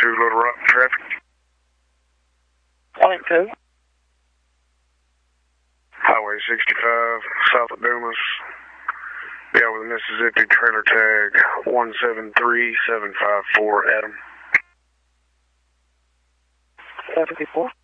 Little Rock traffic. 182. Highway 65, south of Dumas. Yeah, with a Mississippi trailer tag 173754, Adam. 74.